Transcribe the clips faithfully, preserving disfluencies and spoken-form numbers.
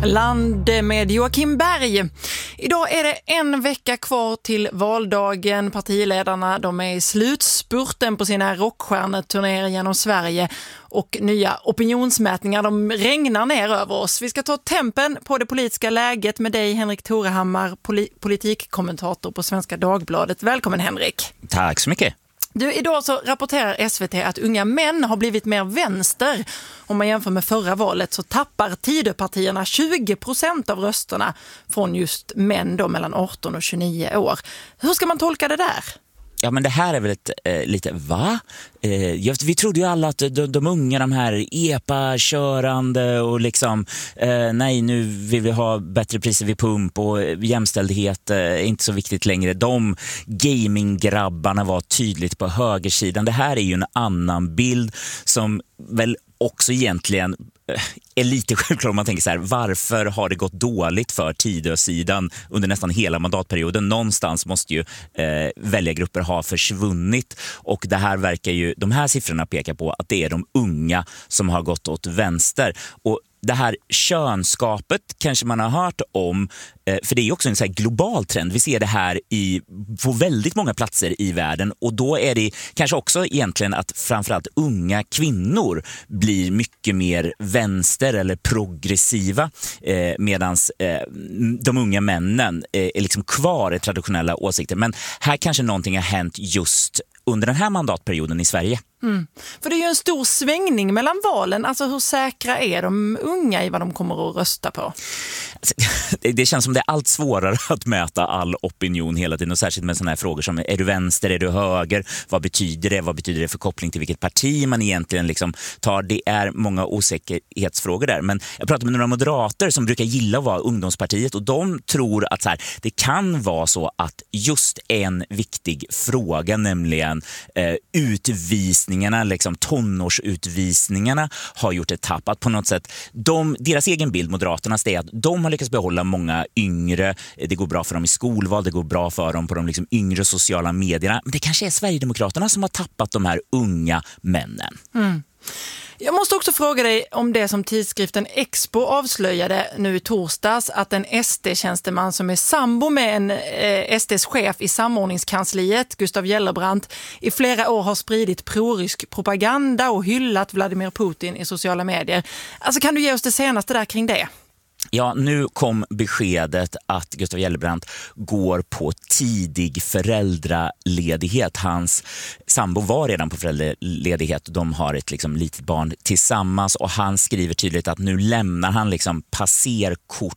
Land med Joakim Berg. Idag är det en vecka kvar till valdagen. Partiledarna de är i slutspurten på sina rockstjärneturnéer genom Sverige och nya opinionsmätningar de regnar ner över oss. Vi ska ta tempen på det politiska läget med dig, Henrik Torehammar, poli- politikkommentator på Svenska Dagbladet. Välkommen, Henrik. Tack så mycket. Du, idag så rapporterar S V T att unga män har blivit mer vänster. Om man jämför med förra valet så tappar Tidöpartierna tjugo procent av rösterna från just män då mellan arton och tjugonio år. Hur ska man tolka det där? Ja, men det här är väl ett, eh, lite, va? Eh, vi trodde ju alla att de, de unga, de här epa-körande och liksom, eh, nej, nu vill vi ha bättre priser vid pump och jämställdhet eh, är inte så viktigt längre. De gaminggrabbarna var tydligt på högersidan. Det här är ju en annan bild som väl också egentligen är lite självklart om man tänker så här, varför har det gått dåligt för Tidösidan under nästan hela mandatperioden? Någonstans måste ju eh, väljargrupper ha försvunnit, och det här verkar ju, de här siffrorna pekar på att det är de unga som har gått åt vänster. Och det här könskapet kanske man har hört om, för det är också en så här global trend. Vi ser det här i, på väldigt många platser i världen, och då är det kanske också egentligen att framförallt unga kvinnor blir mycket mer vänster eller progressiva, eh, medan eh, de unga männen eh, är liksom kvar i traditionella åsikter. Men här kanske någonting har hänt just under den här mandatperioden i Sverige. Mm. För det är ju en stor svängning mellan valen. Alltså hur säkra är de unga i vad de kommer att rösta på? Det känns som det är allt svårare att mäta all opinion hela tiden, och särskilt med sådana här frågor som är du vänster, är du höger? Vad betyder det? Vad betyder det för koppling till vilket parti man egentligen liksom tar? Det är många osäkerhetsfrågor där. Men jag pratade med några moderater som brukar gilla att vara ungdomspartiet, och de tror att så här, det kan vara så att just en viktig fråga, nämligen eh, utvisningarna, liksom tonårsutvisningarna, har gjort ett tapp. Att på något sätt, de, deras egen bild, Moderaternas, är att de har lyckats behålla många yngre. Det går bra för dem i skolval, det går bra för dem på de liksom yngre sociala medierna. Men det kanske är Sverigedemokraterna som har tappat de här unga männen. Mm. Jag måste också fråga dig om det som tidskriften Expo avslöjade nu i torsdags, att en S D-tjänsteman som är sambo med en eh, S D:s chef i samordningskansliet, Gustav Gellebrand, i flera år har spridit prorysk propaganda och hyllat Vladimir Putin i sociala medier. Alltså, kan du ge oss det senaste där kring det? Ja, nu kom beskedet att Gustav Gellebrand går på tidig föräldraledighet. Hans sambo var redan på föräldraledighet. De har ett liksom litet barn tillsammans, och han skriver tydligt att nu lämnar han liksom passerkort,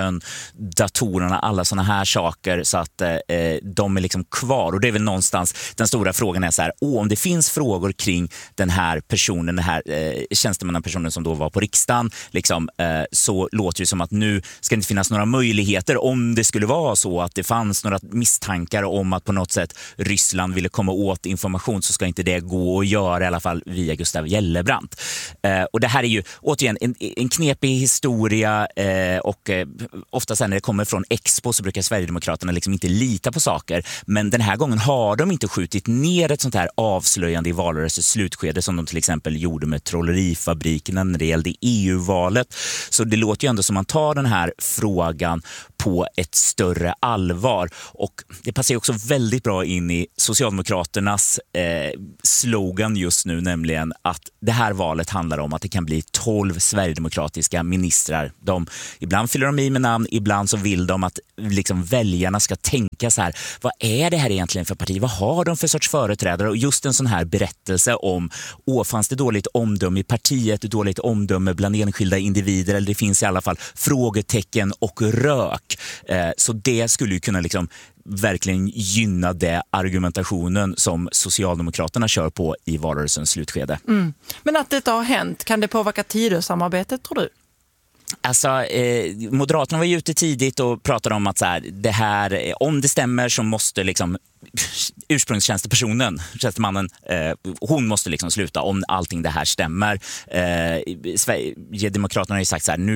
datorerna, alla såna här saker, så att eh, de är liksom kvar. Och det är väl någonstans den stora frågan är så här, åh, om det finns frågor kring den här personen, den här eh, tjänstemannapersonen som då var på riksdagen, liksom, eh, så låter det som att nu ska det inte finnas några möjligheter, om det skulle vara så att det fanns några misstankar om att på något sätt Ryssland ville komma åt information, så ska inte det gå att göra, i alla fall via Gustav Gellebrand. Eh, och det här är ju återigen en, en knepig historia, eh, och eh, ofta sen när det kommer från Expo så brukar Sverigedemokraterna liksom inte lita på saker, men den här gången har de inte skjutit ner ett sånt här avslöjande i valrörelsens slutskede som de till exempel gjorde med trollerifabrikerna när det gällde E U-valet. Så det låter ju ändå som man tar den här frågan på ett större allvar, och det passar också väldigt bra in i Socialdemokraternas eh, slogan just nu, nämligen att det här valet handlar om att det kan bli tolv sverigedemokratiska ministrar. De, ibland fyller de i med namn, ibland så vill de att liksom väljarna ska tänka så här, vad är det här egentligen för parti? Vad har de för sorts företrädare? Och just en sån här berättelse om, åh, fanns det dåligt omdöme i partiet, dåligt omdöme bland enskilda individer, eller det finns i alla fall frågetecken och rök. Eh, så det skulle ju kunna liksom verkligen gynna det argumentationen som Socialdemokraterna kör på i valrörelsens slutskede. Mm. Men att detta har hänt, kan det påverka Tidösamarbetet, tror du? Alltså, eh, Moderaterna var ju ute tidigt och pratade om att så här, det här, om det stämmer så måste liksom ursprungstjänstepersonen, tjänstemannen, eh, hon måste liksom sluta om allting det här stämmer. Eh, Sverigedemokraterna har ju sagt så här, nu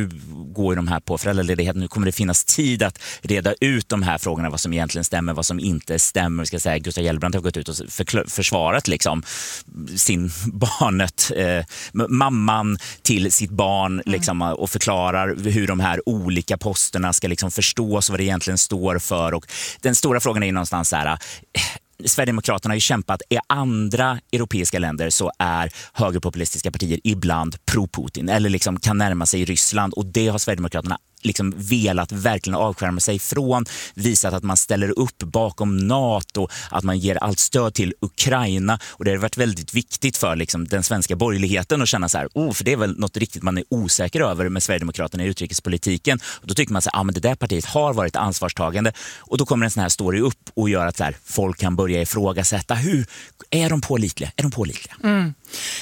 går ju de här på föräldraledighet. Nu kommer det finnas tid att reda ut de här frågorna, vad som egentligen stämmer, vad som inte stämmer. Vi ska säga, Gustaf Gellebrandt har gått ut och förkl- försvarat liksom sin barnet, eh, mamman till sitt barn liksom, och förklarar hur de här olika posterna ska liksom förstås, vad det egentligen står för. Och den stora frågan är ju någonstans så här, Sverigedemokraterna har ju kämpat i andra europeiska länder, så är högerpopulistiska partier ibland pro-Putin eller liksom kan närma sig Ryssland, och det har Sverigedemokraterna liksom velat verkligen avskärma sig från, visat att man ställer upp bakom NATO, att man ger allt stöd till Ukraina, och det har varit väldigt viktigt för liksom den svenska borgerligheten att känna så här, oh, för det är väl något riktigt man är osäker över med Sverigedemokraterna i utrikespolitiken, och då tycker man så här, ah, men det där partiet har varit ansvarstagande, och då kommer en sån här story upp och gör att så här, folk kan börja ifrågasätta, hur är de pålitliga? Är de pålitliga? Mm.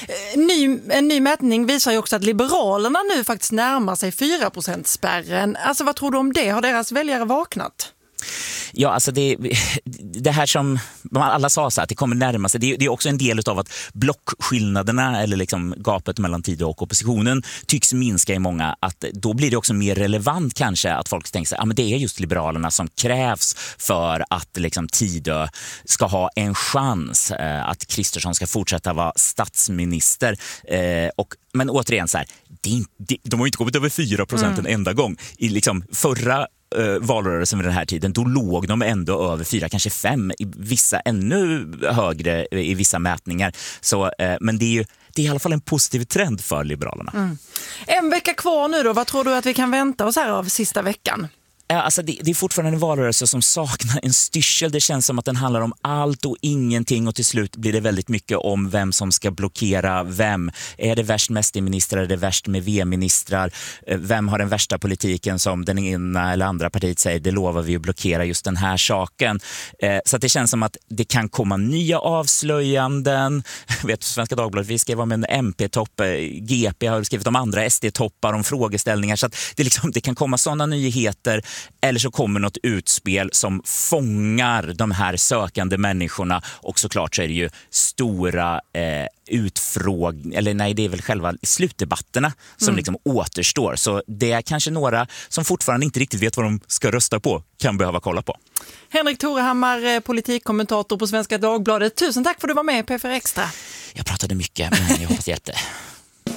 Ny, en ny mätning visar ju också att Liberalerna nu faktiskt närmar sig fyra procent-spärren. Alltså vad tror du om det? Har deras väljare vaknat? Ja, alltså det, det här som alla sa så att det kommer närma sig, det, det är också en del av att blockskillnaderna eller liksom gapet mellan tid och oppositionen tycks minska i många, att då blir det också mer relevant kanske att folk tänker sig, ja, men det är just Liberalerna som krävs för att liksom Tidö ska ha en chans, eh, att Kristersson ska fortsätta vara statsminister, eh, och men återigen så här, det, det, de har ju inte kommit över fyra procent mm. en enda gång i liksom förra Uh, valrörelsen vid den här tiden, då låg de ändå över fyra, kanske fem, i vissa ännu högre i vissa mätningar. Så, uh, men det är ju det är i alla fall en positiv trend för Liberalerna. Mm. En vecka kvar nu då, vad tror du att vi kan vänta oss här av sista veckan? Alltså det, det är fortfarande en valrörelse som saknar en styrsel. Det känns som att den handlar om allt och ingenting, och till slut blir det väldigt mycket om vem som ska blockera vem. Är det värst med S D-ministrar? Är det värst med V-ministrar? Vem har den värsta politiken som den ena eller andra partiet säger, det lovar vi att blockera just den här saken. Så att det känns som att det kan komma nya avslöjanden. Jag vet, Svenska Dagbladet, vi skrev om en M P-topp, G P har skrivit om andra S D-toppar, om frågeställningar. Så att det, liksom, det kan komma sådana nyheter. Eller så kommer något utspel som fångar de här sökande människorna, och såklart så är det ju stora eh, utfråg eller nej, det är väl själva slutdebatterna som mm. liksom återstår. Så det är kanske några som fortfarande inte riktigt vet vad de ska rösta på kan behöva kolla på. Henrik Torehammar, politikkommentator på Svenska Dagbladet. Tusen tack för att du var med i P fyra Extra. Jag pratade mycket, men jag hoppas hjälpte.